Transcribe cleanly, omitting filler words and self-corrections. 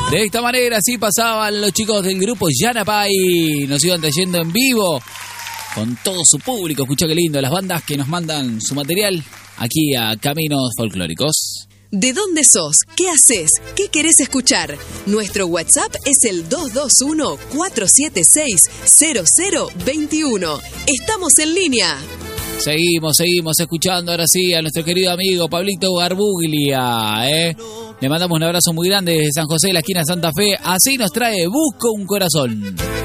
De esta manera así pasaban los chicos del grupo Yanapay. Nos iban trayendo en vivo con todo su público. Escucha qué lindo, las bandas que nos mandan su material aquí a Caminos Folclóricos. ¿De dónde sos? ¿Qué haces? ¿Qué querés escuchar? Nuestro WhatsApp es el 221-476-0021. Estamos en línea. Seguimos escuchando ahora sí a nuestro querido amigo Pablito Garbuglia, Le mandamos un abrazo muy grande desde San José, la esquina de Santa Fe. Así nos trae Busco un Corazón.